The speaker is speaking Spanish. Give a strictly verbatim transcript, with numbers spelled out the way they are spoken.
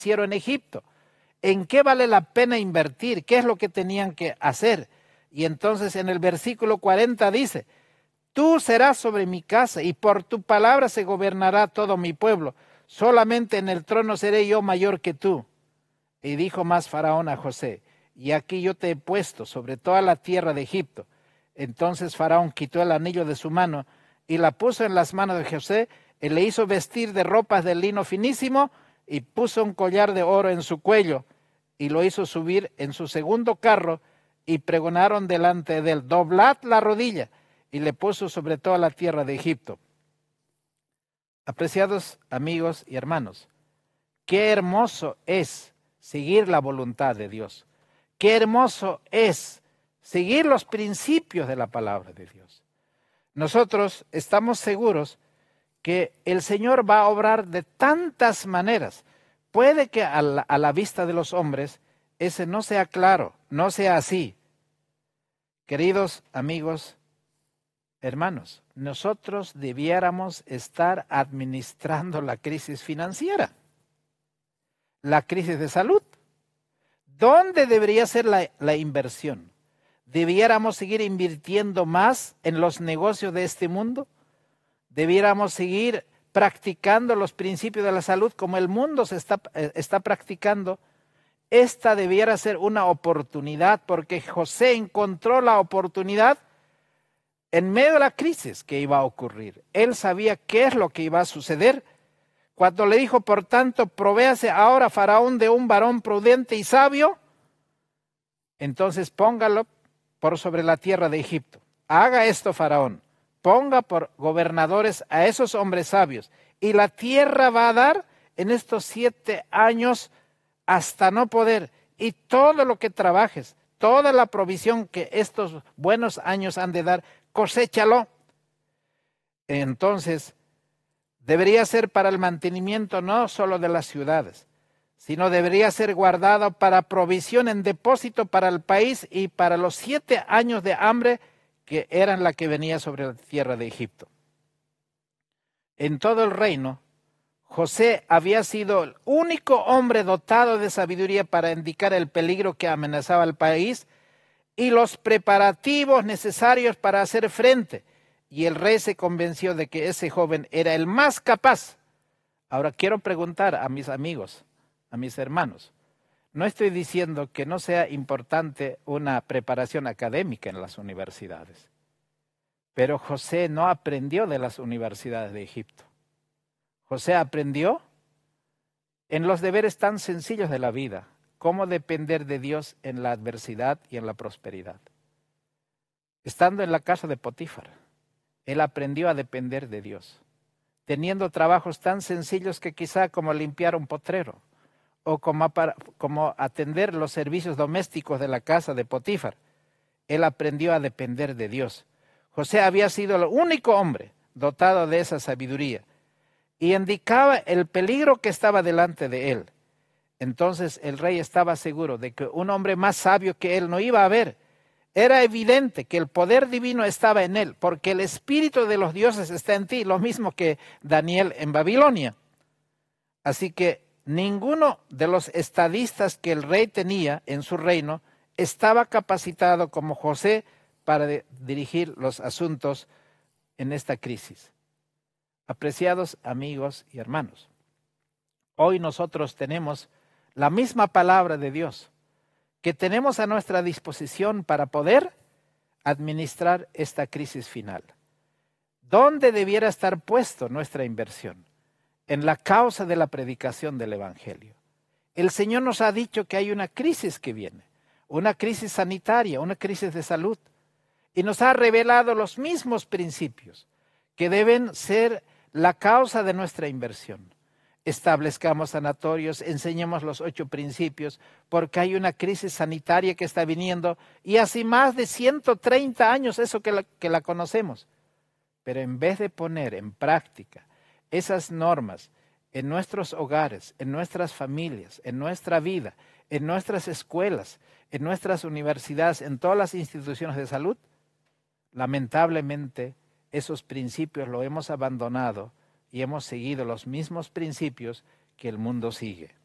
hicieron en Egipto. ¿En qué vale la pena invertir? ¿Qué es lo que tenían que hacer? Y entonces en el versículo cuarenta dice, tú serás sobre mi casa y por tu palabra se gobernará todo mi pueblo. Solamente en el trono seré yo mayor que tú. Y dijo más Faraón a José, y aquí yo te he puesto sobre toda la tierra de Egipto. Entonces Faraón quitó el anillo de su mano y la puso en las manos de José y le hizo vestir de ropas de lino finísimo y puso un collar de oro en su cuello y lo hizo subir en su segundo carro y pregonaron delante de él, doblad la rodilla, y le puso sobre toda la tierra de Egipto. Apreciados amigos y hermanos, qué hermoso es seguir la voluntad de Dios. Qué hermoso es seguir los principios de la palabra de Dios. Nosotros estamos seguros que el Señor va a obrar de tantas maneras. Puede que a la, a la vista de los hombres ese no sea claro, no sea así. Queridos amigos, hermanos, nosotros debiéramos estar administrando la crisis financiera, la crisis de salud. ¿Dónde debería ser la, la inversión? ¿Debiéramos seguir invirtiendo más en los negocios de este mundo? ¿Debiéramos seguir practicando los principios de la salud como el mundo se está, eh, está practicando? Esta debiera ser una oportunidad porque José encontró la oportunidad en medio de la crisis que iba a ocurrir. Él sabía qué es lo que iba a suceder. Cuando le dijo, por tanto, provéase ahora Faraón de un varón prudente y sabio, entonces póngalo por sobre la tierra de Egipto. Haga esto Faraón, ponga por gobernadores a esos hombres sabios, y la tierra va a dar en estos siete años hasta no poder, y todo lo que trabajes, toda la provisión que estos buenos años han de dar, coséchalo. Entonces, debería ser para el mantenimiento no solo de las ciudades, sino debería ser guardado para provisión en depósito para el país y para los siete años de hambre que eran la que venía sobre la tierra de Egipto. En todo el reino, José había sido el único hombre dotado de sabiduría para indicar el peligro que amenazaba al país y los preparativos necesarios para hacer frente. Y el rey se convenció de que ese joven era el más capaz. Ahora quiero preguntar a mis amigos, a mis hermanos, no estoy diciendo que no sea importante una preparación académica en las universidades, pero José no aprendió de las universidades de Egipto. José aprendió en los deberes tan sencillos de la vida, cómo depender de Dios en la adversidad y en la prosperidad. Estando en la casa de Potifar, él aprendió a depender de Dios, teniendo trabajos tan sencillos que quizá como limpiar un potrero o como, para, como atender los servicios domésticos de la casa de Potifar. Él aprendió a depender de Dios. José había sido el único hombre dotado de esa sabiduría y indicaba el peligro que estaba delante de él. Entonces el rey estaba seguro de que un hombre más sabio que él no iba a haber. Era evidente que el poder divino estaba en él, porque el espíritu de los dioses está en ti, lo mismo que Daniel en Babilonia. Así que ninguno de los estadistas que el rey tenía en su reino estaba capacitado como José para de- dirigir los asuntos en esta crisis. Apreciados amigos y hermanos, hoy nosotros tenemos la misma palabra de Dios que tenemos a nuestra disposición para poder administrar esta crisis final. ¿Dónde debiera estar puesto nuestra inversión? En la causa de la predicación del Evangelio. El Señor nos ha dicho que hay una crisis que viene, una crisis sanitaria, una crisis de salud, y nos ha revelado los mismos principios que deben ser la causa de nuestra inversión. Establezcamos sanatorios, enseñemos los ocho principios, porque hay una crisis sanitaria que está viniendo y hace más de ciento treinta años eso que la, que la conocemos. Pero en vez de poner en práctica esas normas en nuestros hogares, en nuestras familias, en nuestra vida, en nuestras escuelas, en nuestras universidades, en todas las instituciones de salud, lamentablemente esos principios los hemos abandonado y hemos seguido los mismos principios que el mundo sigue.